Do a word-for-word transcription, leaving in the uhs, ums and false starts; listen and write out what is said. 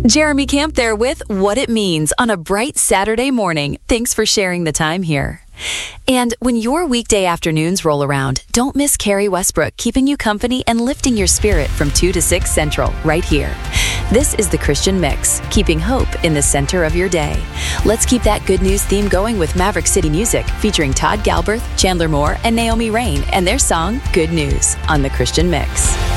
Jeremy Camp there with What It Means on a bright Saturday morning. Thanks for sharing the time here. And when your weekday afternoons roll around, don't miss Carrie Westbrook keeping you company and lifting your spirit from two to six Central right here. This is the Christian Mix, keeping hope in the center of your day. Let's keep that good news theme going with Maverick City Music featuring Todd Galberth, Chandler Moore, and Naomi Rain and their song, Good News, on the Christian Mix.